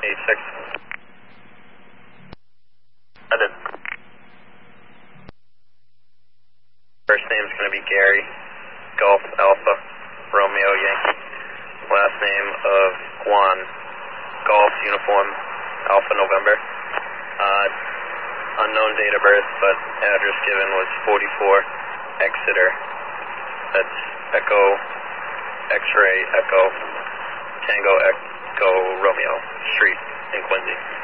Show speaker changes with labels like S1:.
S1: 986. I did. First name's going to be Gary, Golf Alpha, Romeo Yankee. Last name of Juan, Golf Uniform, Alpha November. Unknown date of birth, but address given was 44 Exeter. That's Echo, X-Ray, Echo, Tango, Echo, Romeo Street in Quincy.